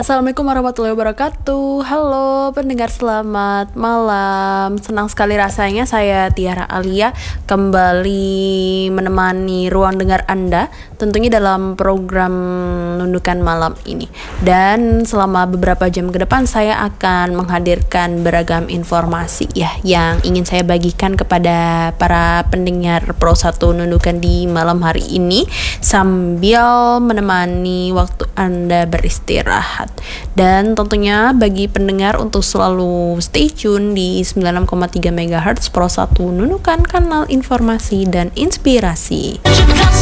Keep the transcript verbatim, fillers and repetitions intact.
Assalamualaikum warahmatullahi wabarakatuh. Halo pendengar, selamat malam. Senang sekali rasanya saya Tiara Alia kembali menemani ruang dengar Anda, tentunya dalam program Nundukan Malam ini. Dan selama beberapa jam ke depan saya akan menghadirkan beragam informasi ya yang ingin saya bagikan kepada para pendengar Pro satu Nundukan di malam hari ini sambil menemani waktu Anda beristirahat. Dan tentunya bagi pendengar untuk selalu stay tune di sembilan puluh enam koma tiga megahertz Pro satu Nunukan, kanal informasi dan inspirasi.